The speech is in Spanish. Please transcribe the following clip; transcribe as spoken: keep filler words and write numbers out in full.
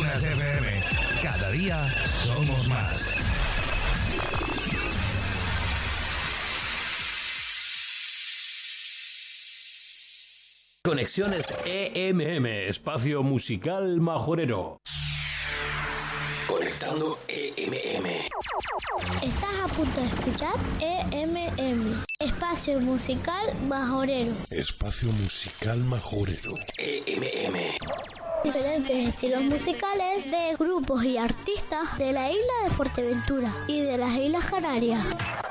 Lagunas F M. Cada día somos más. Conexiones E M M, espacio musical majorero. Conectando E M M. Estás a punto de escuchar E M M, espacio musical majorero. Espacio musical majorero. E M M. Diferentes estilos musicales de grupos y artistas de la isla de Fuerteventura y de las Islas Canarias.